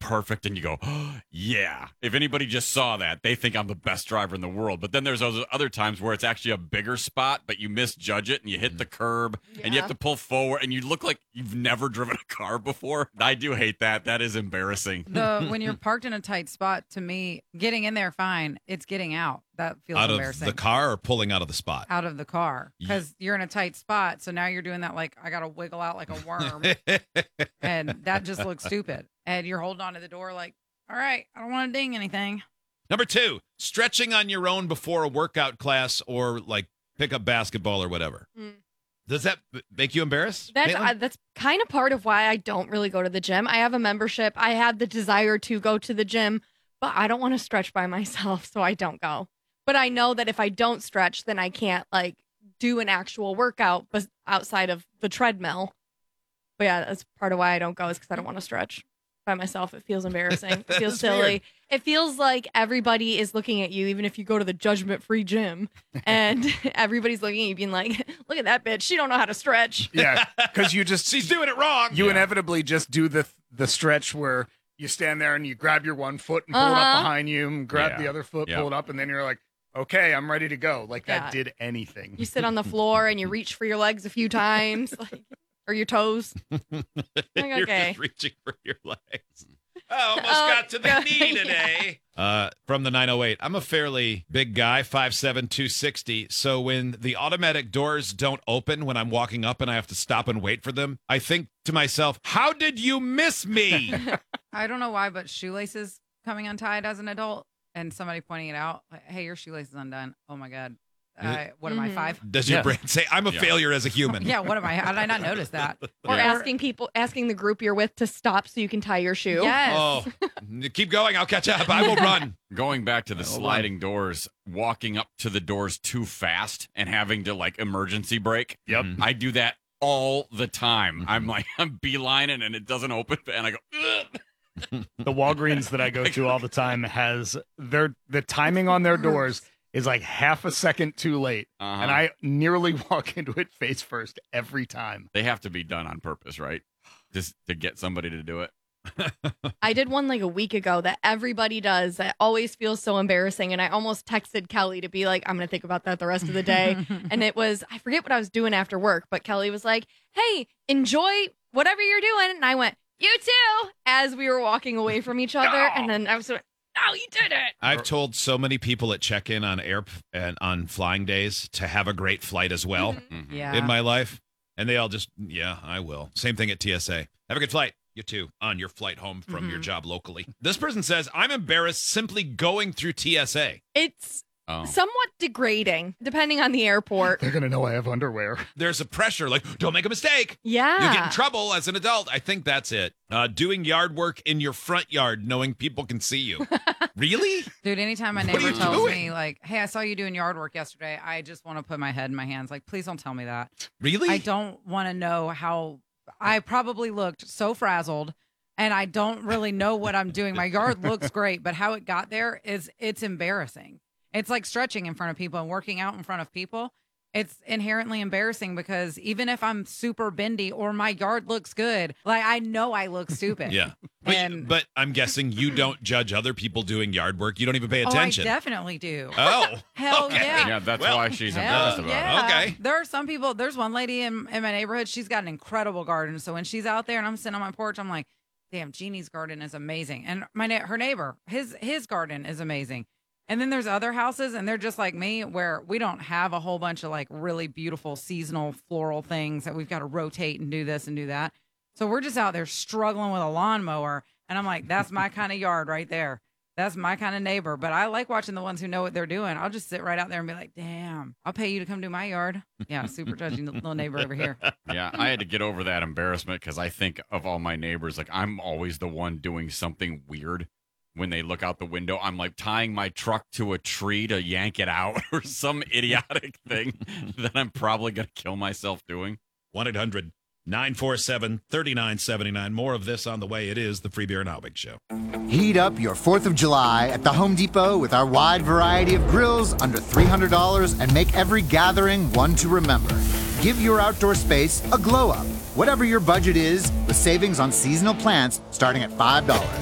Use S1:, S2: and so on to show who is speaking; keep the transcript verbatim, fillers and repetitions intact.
S1: perfect, and you go, oh, yeah. If anybody just saw that, they think I'm the best driver in the world. But then there's those other times where it's actually a bigger spot, but you misjudge it, and you hit the curb,
S2: Yeah.
S1: and you have to pull forward, and you look like you've never driven a car before. I do hate that. That is embarrassing.
S3: The when you're parked in a tight spot, to me, getting in there fine. It's getting out that feels
S4: Out of
S3: embarrassing.
S4: the car or pulling out of the spot?
S3: Out of the car, because you're in a tight spot. So now you're doing that like I gotta wiggle out like a worm, and that just looks stupid. And you're holding on to the door like, all right, I don't want to ding anything.
S4: Number two, stretching on your own before a workout class or like pick up basketball or whatever.
S2: Mm.
S4: Does that make you embarrassed?
S2: That's
S4: Caitlin?
S2: uh, that's kind of part of why I don't really go to the gym. I have a membership. I had the desire to go to the gym, but I don't want to stretch by myself, so I don't go. But I know that if I don't stretch, then I can't like do an actual workout but outside of the treadmill. But yeah, that's part of why I don't go is because I don't want to stretch by myself. It feels embarrassing. It feels
S4: That's
S2: silly.
S4: weird.
S2: It feels like everybody is looking at you, even if you go to the judgment-free gym, and everybody's looking at you being like, look at that bitch. She don't know how to stretch.
S5: Yeah, because you just
S4: She's doing it wrong.
S5: you
S4: Yeah.
S5: inevitably just do the the stretch where you stand there and you grab your one foot and pull it up
S2: Uh-huh.
S5: behind you and grab
S1: Yeah.
S5: the other foot,
S1: Yep.
S5: pull it up, and then you're like, okay, I'm ready to go. Like
S2: Yeah.
S5: that did anything.
S2: You sit on the floor and you reach for your legs a few times, like, or your toes. Like,
S4: You're
S2: okay.
S4: just reaching for your legs. I almost
S2: Oh,
S4: got to the
S2: yeah.
S4: knee today. Uh, from the nine oh eight, I'm a fairly big guy, five seven, two sixty. So when the automatic doors don't open when I'm walking up and I have to stop and wait for them, I think to myself, how did you miss me?
S3: I don't know why, but shoelaces coming untied as an adult, and somebody pointing it out, like, hey, your shoelace is undone. Oh my god, uh, what am I,
S2: Mhm.
S3: five?
S4: Does your
S5: Yeah.
S4: brain say, I'm a
S1: Yeah.
S4: failure as a human?
S3: Yeah, what am I? How did I not notice that?
S2: Or
S1: Yeah.
S2: asking people, asking the group you're with to stop so you can tie your shoe.
S3: Yes.
S4: Oh, keep going. I'll catch up. I will run.
S1: Going back to the
S4: Hold on.
S1: sliding doors, walking up to the doors too fast and having to like emergency brake.
S5: Yep.
S4: Mhm.
S1: I do that all the time.
S4: Mhm.
S1: I'm like, I'm beelining and it doesn't open, and I go, ugh.
S5: The Walgreens that I go to all the time has their the timing on their doors is like half a second too late,
S1: Uh-huh.
S5: and I nearly walk into it face first every time.
S1: They have to be done on purpose, right? Just to get somebody to do it.
S2: I did one like a week ago that everybody does that always feels so embarrassing. And I almost texted Kelly to be like, I'm going to think about that the rest of the day. And it was, I forget what I was doing after work, but Kelly was like, hey, enjoy whatever you're doing. And I went, you too, as we were walking away from each other.
S5: No.
S2: And then I was like, no, you did it.
S4: I've told so many people at check-in on air and on flying days to have a great flight as well
S1: Mhm.
S3: Yeah.
S4: in my life. And they all just, yeah, I will. Same thing at T S A. Have a good flight. You too, on your flight home from your
S3: Mhm.
S4: job locally. This person says, I'm embarrassed simply going through T S A.
S2: It's
S1: Oh.
S2: somewhat degrading, depending on the airport.
S5: They're gonna know I have underwear.
S4: There's a pressure, like, don't make a mistake.
S2: Yeah.
S4: You'll get in trouble as an adult. I think that's it. Uh, doing yard work in your front yard, knowing people can see you. Really?
S3: Dude, anytime my
S4: What are
S3: neighbor
S4: you
S3: tells
S4: doing?
S3: me, like, hey, I saw you doing yard work yesterday, I just want to put my head in my hands. Like, please don't tell me that.
S4: Really?
S3: I don't want to know how I probably looked so frazzled, and I don't really know what I'm doing. My yard looks great, but how it got there is it's embarrassing. It's like stretching in front of people and working out in front of people. It's inherently embarrassing because even if I'm super bendy or my yard looks good, like I know I look stupid.
S4: Yeah. But,
S3: And-
S4: but I'm guessing you don't judge other people doing yard work. You don't even pay attention.
S3: Oh, I definitely do.
S4: Oh.
S3: Hell
S4: okay.
S3: yeah.
S1: Yeah, that's
S4: Well,
S1: why she's
S3: Hell
S1: embarrassed about
S3: yeah.
S1: it.
S4: Okay.
S3: There are some people, there's one lady in, in my neighborhood, she's got an incredible garden. So when she's out there and I'm sitting on my porch, I'm like, damn, Jeannie's garden is amazing. And my na- her neighbor, his his garden is amazing. And then there's other houses, and they're just like me, where we don't have a whole bunch of like really beautiful seasonal floral things that we've got to rotate and do this and do that. So we're just out there struggling with a lawnmower. And I'm like, that's my kind of yard right there. That's my kind of neighbor. But I like watching the ones who know what they're doing. I'll just sit right out there and be like, damn, I'll pay you to come do my yard. Yeah, super judging little neighbor over here.
S1: Yeah, I had to get over that embarrassment because I think of all my neighbors, like I'm always the one doing something weird. When they look out the window, I'm like tying my truck to a tree to yank it out or some idiotic thing that I'm probably going to kill myself doing.
S4: one eight hundred nine four seven three nine seven nine. More of this on the way. It is the Free Beer and Howbig Show.
S6: Heat up your fourth of July at the Home Depot with our wide variety of grills under three hundred dollars and make every gathering one to remember. Give your outdoor space a glow up. Whatever your budget is, with savings on seasonal plants starting at five dollars.